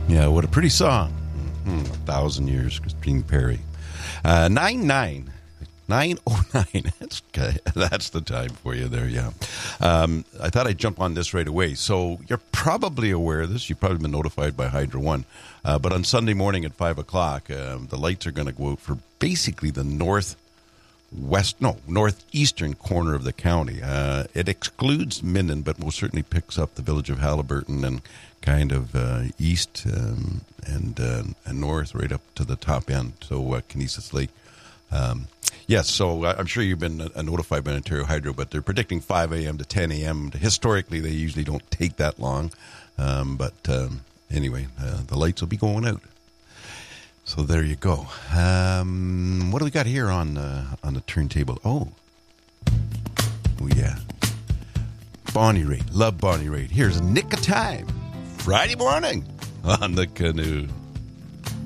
Yeah, what a pretty song. 1,000 Years, Christine Perry. 909. That's the time for you there, yeah. I thought I'd jump on this right away. So you're probably aware of this. You've probably been notified by Hydro One. But on Sunday morning at 5 o'clock, the lights are going to go out for basically the northeastern corner of the county. It excludes Minden, but most certainly picks up the village of Halliburton and kind of east and north right up to the top end. So Kinesis Lake. Yes, so I'm sure you've been notified by Ontario Hydro, but they're predicting 5 a.m. to 10 a.m. Historically, they usually don't take that long. But anyway, the lights will be going out. So there you go. What do we got here on the turntable? Oh, yeah. Bonnie Raitt. Love Bonnie Raitt. Here's Nick of Time. Friday morning on the Canoe.